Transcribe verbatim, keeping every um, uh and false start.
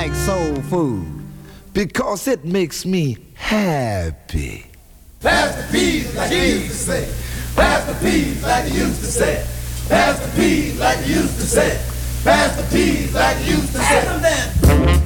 like soul food because it makes me happy. Pass the peas like you used to say. Pass the peas like you used to say. Pass the peas like you used to say. Pass the peas like you used to say.